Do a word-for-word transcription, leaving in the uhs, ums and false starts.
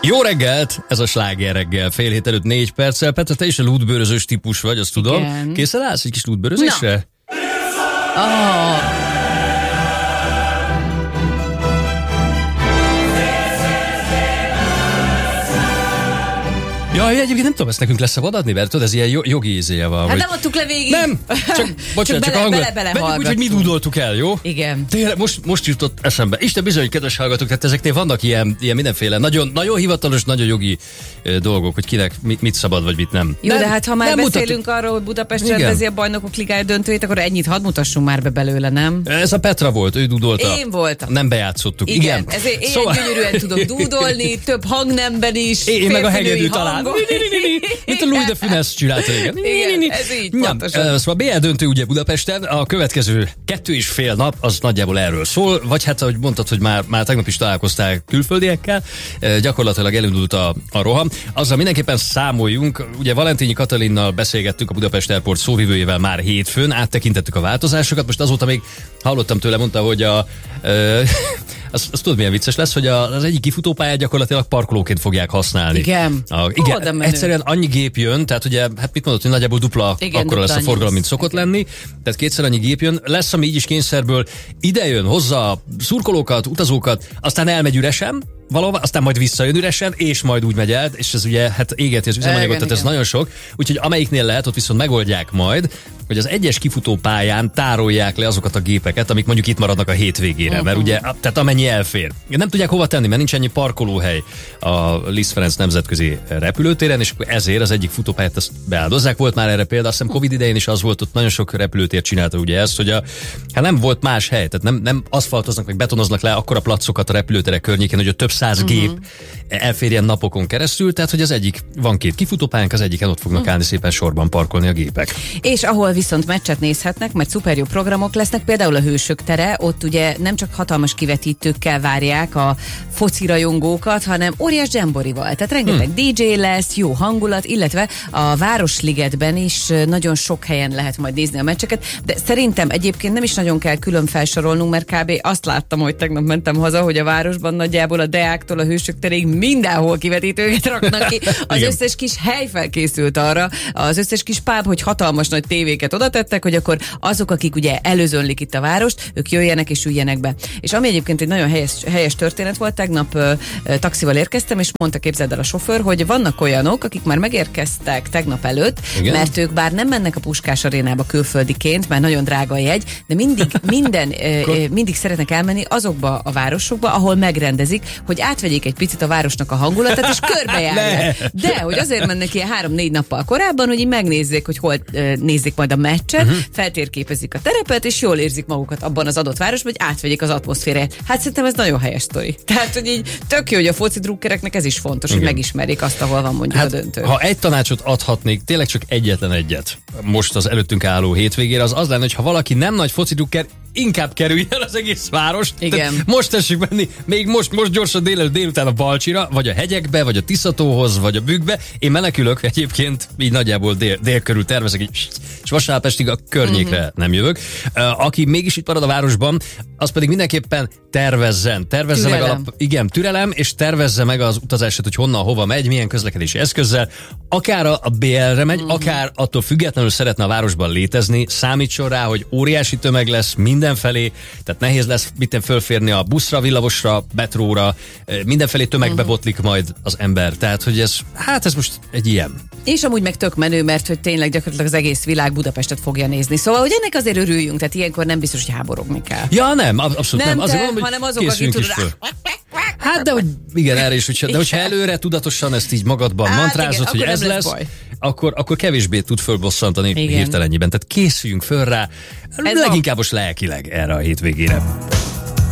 Jó reggelt! Ez a Sláger reggel. Fél hét előtt négy perccel. Petra, te is a lúdbőrözős típus vagy, azt tudom. Igen. Készen állsz egy kis lúdbőrözésre? Oh. Ja, egyébként nem tudom, ezt nekünk lesz szabad adni, mert tudod, ez ilyen jogi ízéje van. Hát hogy... nem adtuk le végig. Nem, csak, bocsánat, csak, csak a bele, hangot. bele, bele Vegyük úgy, hogy mi dúdoltuk el, jó? Igen. Tényleg, most, most jutott eszembe. Isten bizony, kedves hallgatók, tehát ezeknél vannak ilyen, ilyen mindenféle nagyon, nagyon hivatalos, nagyon jogi uh, dolgok, hogy kinek mit, mit szabad, vagy mit nem. Jó, nem, de hát ha már beszélünk mutattuk. arról, hogy Budapest rendezi a Bajnokok Ligája döntőjét, akkor ennyit hadd mutassunk már be belőle, nem? Ez a Petra volt, ő dúdolta. Én voltam. Nem bejátszottuk. Igen, Igen. ezért én Szóval... gyönyörűen tudom dúdolni, több hangnemben is. Én meg a hegedű talán. Hangon. Mint a Louis de Funès csinált régen. Igen, ez így, pontosan. Ja, szóval bé el döntő ugye Budapesten, a következő kettő és fél nap az nagyjából erről szól, vagy hát ahogy mondtad, hogy már, már tegnap is találkoztál külföldiekkel, gyakorlatilag elindult a, a roham. Azzal mindenképpen számoljunk, ugye Valentini Katalinnal beszélgettünk a Budapest Airport szóvivőjével már hétfőn, áttekintettük a változásokat, most azóta még hallottam tőle, mondta, hogy a... Ö, Azt, azt tudod, milyen vicces lesz, hogy az egyik kifutópályát gyakorlatilag parkolóként fogják használni. Igen. A, igen, Ó, egyszerűen annyi gép jön, tehát ugye, hát mit mondod, hogy nagyjából dupla igen, akkor lesz a forgalom, mint szokott igen. lenni. Tehát kétszer annyi gép jön, lesz, ami így is kényszerből ide jön, hozza szurkolókat, utazókat, aztán elmegy üresen, valahol, aztán majd visszajön üresen, és majd úgy megy el, és ez ugye, hát égeti az üzemanyagot, tehát ez nagyon sok. Úgyhogy amelyiknél lehet, ott viszont megoldják majd, hogy az egyes kifutó pályán tárolják le azokat a gépeket, amik mondjuk itt maradnak a hétvégére, uh-huh. mert ugye, tehát amennyi elfér. Nem tudják hova tenni, mert nincs ennyi parkolóhely a Liszt Ferenc nemzetközi repülőtéren, és ezért az egyik futópályát ezt beáldozzák. Volt már erre példa, azt hiszem Covid idején is az volt, ott nagyon sok repülőtér csinálta ugye ezt, hogy a, hát nem volt más hely, tehát nem, nem aszfaltoznak, meg betonoznak le akkora placokat a repülőterek környékén, hogy a több száz uh-huh. gép elférjen napokon keresztül, tehát hogy az egyik, van két kifutópályánk, az egyiken ott fognak uh-huh. állni szépen sorban parkolni a gépek. És ahol viszont meccset nézhetnek, mert szuper jó programok lesznek, például a Hősök tere, ott ugye nem csak hatalmas kivetítőkkel várják a foci rajongókat, hanem óriás dzsemborival. Tehát rengeteg hmm. dé dzsé lesz, jó hangulat, illetve a Városligetben is nagyon sok helyen lehet majd nézni a meccseket, de szerintem egyébként nem is nagyon kell külön felsorolnunk, mert kb. Azt láttam, hogy tegnap mentem haza, hogy a városban nagyjából a Deáktól a Hősök teréig mindenhol kivetítőket raknak ki. Az összes kis hely felkészült arra, az összes kis pub, hogy hatalmas nagy tévéket oda tettek, hogy akkor azok, akik ugye előzönlik itt a várost, ők jöjjenek és üljenek be. És ami egyébként egy nagyon helyes, helyes történet volt, tegnap ö, ö, taxival érkeztem, és mondta, képzeld el a sofőr, hogy vannak olyanok, akik már megérkeztek tegnap előtt, igen? Mert ők bár nem mennek a Puskás arénába külföldiként, mert nagyon drága a jegy, de mindig, minden, ö, ö, mindig szeretnek elmenni azokba a városokba, ahol megrendezik, hogy átvegyék egy picit a városnak a hangulatát, és körbejárják. De, hogy azért mennek ilyen három-négy nappal korábban, hogy így megnézzék, hogy hol ö, nézik majd a meccset, uh-huh. feltérképezik a terepet, és jól érzik magukat abban az adott városban, hogy átvegyék az atmoszférát. Hát szerintem ez nagyon helyes sztori. Tehát, hogy így tök jó, hogy a foci drukkereknek ez is fontos, igen. hogy megismerjék azt, ahol van mondjuk hát, a döntő. Ha egy tanácsot adhatnék, tényleg csak egyetlen egyet most az előttünk álló hétvégére, az az lenne, hogy ha valaki nem nagy foci drukker, inkább kerülj el az egész várost. Igen. Most tessük menni, még most, most gyorsan dél, délután a Balcsira, vagy a hegyekbe, vagy a Tiszatóhoz, vagy a Bükkbe. Én menekülök egyébként, így nagyjából dél, dél körül tervezek, és vasárnapestig a környékre uh-huh. nem jövök. Uh, aki mégis itt marad a városban, az pedig mindenképpen tervezzen. Tervezze türelem. meg alap, igen, türelem, és tervezze meg az utazását, hogy honnan, hova megy, milyen közlekedési eszközzel. Akár a bé el-re megy, uh-huh. akár attól függetlenül szeretne a városban létezni, számítson rá, hogy óriási tömeg lesz mindenfelé, tehát nehéz lesz mitten fölférni a buszra, villamosra, metróra, mindenfelé tömegbe uh-huh. botlik majd az ember. Tehát, hogy ez, hát ez most egy ilyen. És amúgy meg tök menő, mert hogy tényleg gyakorlatilag az egész világ Budapestet fogja nézni. Szóval, hogy ennek azért örüljünk, tehát ilyenkor nem biztos, hogy háborogni kell. Ja, nem, abszolút nem. Nem Azért te, mondom, hanem azok, akik tudod. Hát, de hogy igen, erre is, hogyha, de hogyha előre tudatosan ezt így magadban hát mantrázod, hogy ez lesz, lesz akkor, akkor kevésbé tud fölbosszantani hirtelennyében. Tehát készüljünk föl rá, ez leginkább most lelkileg erre a hétvégére.